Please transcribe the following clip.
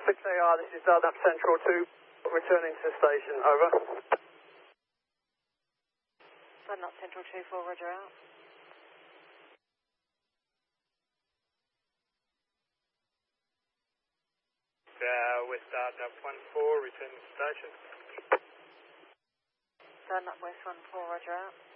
6AR, this is Dardap Central 2, returning to station, over. Dardap Central 2-4, roger out. West Dardap 1-4, returning to station. Dardap West 1-4, roger out.